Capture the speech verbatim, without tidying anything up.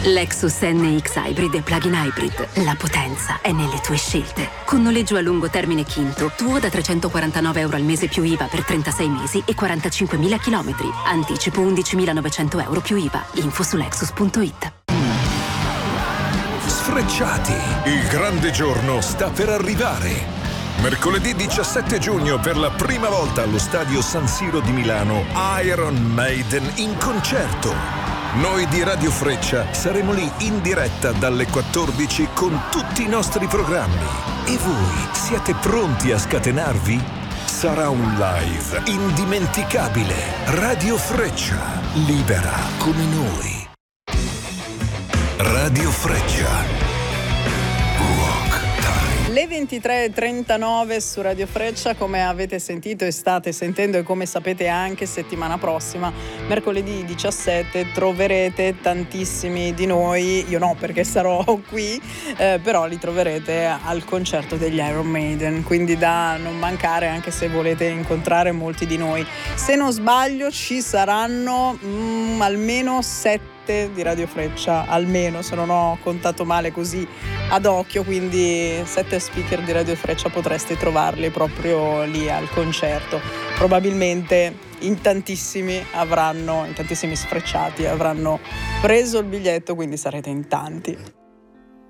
Lexus N X Hybrid e Plug-in Hybrid. La potenza è nelle tue scelte. Con noleggio a lungo termine Quinto, tuo da trecentoquarantanove euro al mese più I V A per trentasei mesi e quarantacinquemila chilometri. Anticipo undicimilanovecento euro più I V A. Info su lexus punto it. Sfrecciati, il grande giorno sta per arrivare. Mercoledì diciassette giugno, per la prima volta allo stadio San Siro di Milano, Iron Maiden in concerto. Noi di Radio Freccia saremo lì in diretta dalle quattordici con tutti i nostri programmi. E voi siete pronti a scatenarvi? Sarà un live indimenticabile. Radio Freccia, libera come noi. Radio Freccia. Le ventitré e trentanove su Radio Freccia, come avete sentito e state sentendo e come sapete anche settimana prossima, mercoledì diciassette, troverete tantissimi di noi, io no perché sarò qui, eh, però li troverete al concerto degli Iron Maiden, quindi da non mancare anche se volete incontrare molti di noi. Se non sbaglio ci saranno mm, almeno sette di Radio Freccia, almeno, se non ho contato male così ad occhio, quindi sette speaker di Radio Freccia potreste trovarli proprio lì al concerto. Probabilmente in tantissimi avranno, in tantissimi sfrecciati avranno preso il biglietto, quindi sarete in tanti.